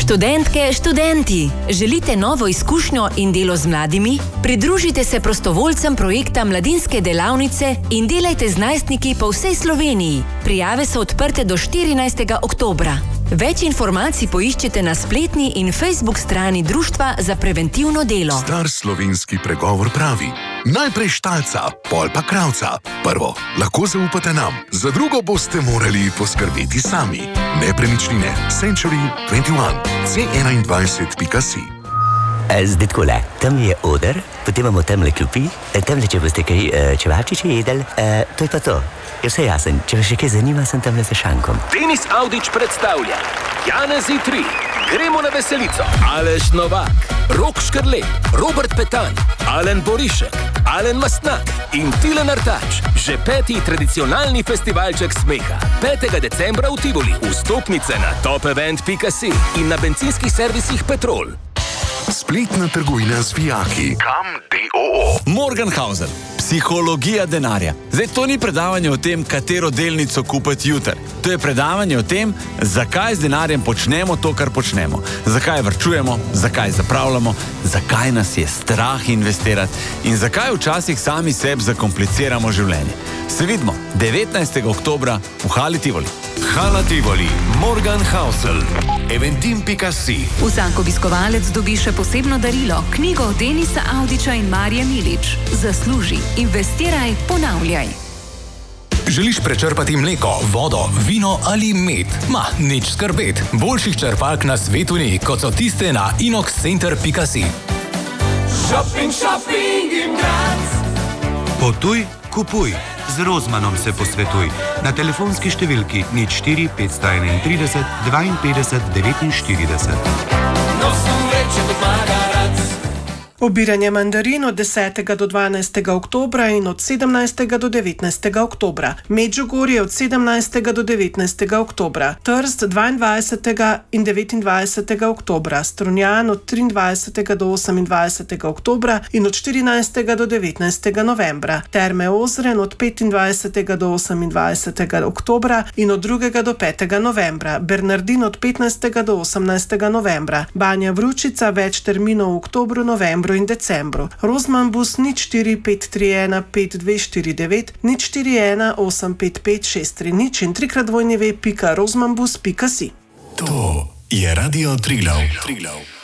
Študentke, študenti, želite novo izkušnjo in delo z mladimi? Pridružite se prostovoljcem projekta Mladinske delavnice in delajte z najstniki po vsej Sloveniji. Prijave so odprte do 14. oktobra. Več informacij poiščete na spletni in Facebook strani Društva za preventivno delo. Star slovenski pregovor pravi: najprej štalca, pol pa kravca. Prvo, lahko zaupate nam, za drugo boste morali poskrbeti sami. Nepremičnine, Century 21, C21.si. Zdaj takole, tam je oder, potem imamo tamle klopi, tamle, če boste kaj čevapčiče jedel, to je pa to. Je vse jasen, če vas še kaj zanima, sem tamle za šankom. Denis Avdić predstavlja Janezi 3, Gremo na veselico, Aleš Novak, Rok Škrlej, Robert Petan, Alen Borišek, Alen Mastnak in Tilen Artač. Že 5. tradicionalni festivalček smeha. 5. decembra v Tivoli. Vstopnice na topevent.si in na bencinskih servisih Petrol. Spletna trgovina z vijaki. Kam DOO. Morgenhausen. Psihologija denarja. Zdaj, to ni predavanje o tem, katero delnico kupiti jutri. To je predavanje o tem, zakaj z denarjem počnemo to, kar počnemo. Zakaj varčujemo, zakaj zapravljamo, zakaj nas je strah investirati in zakaj včasih sami sebi zakompliciramo življenje. Se vidimo 19. oktobra v Hali Tivoli. Hala Tivoli, Morgenhausen, eventim.si. Vsak obiskovalec dobi še posebno darilo, knjigo Denisa Avdića in Marije Milič. Zasluži, investiraj, ponavljaj. Želiš prečrpati mleko, vodo, vino ali med? Nič skrbet. Boljših črpalk na svetu ni, kot so tiste na inoxcenter.si. Shopping, shopping in Graz. Potuj, kupuj. Z Rozmanom se posvetuj. Na telefonski številki 04 531 52 49. Nosim vreče kot magarac. Obiranje mandarin od 10. do 12. oktobra in od 17. do 19. oktobra. Medžugorje od 17. do 19. oktobra. Trst 22. in 29. oktobra. Strunjan od 23. do 28. oktobra in od 14. do 19. novembra. Terme Ozren od 25. do 28. oktobra in od 2. do 5. novembra. Bernardin od 15. do 18. novembra. Banja Vručica več terminov v oktobru, novembru in decembru. Rozman bus 04531 5249 041 855 630 in 3x2.rozmanbus.si. To je Radio Triglav.